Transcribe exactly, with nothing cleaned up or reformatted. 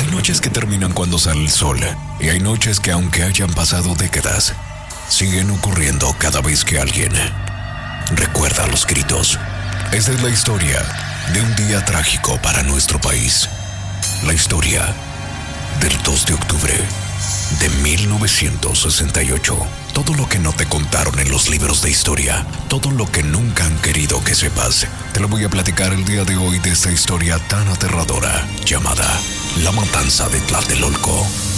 noches que terminan cuando sale el sol, y hay noches que, aunque hayan pasado décadas, siguen ocurriendo cada vez que alguien recuerda los gritos. Esta es la historia de un día trágico para nuestro país. La historia del dos de octubre de mil novecientos sesenta y ocho. Todo lo que no te contaron en los libros de historia, todo lo que nunca han querido que sepas, te lo voy a platicar el día de hoy de esta historia tan aterradora llamada La Matanza de Tlatelolco.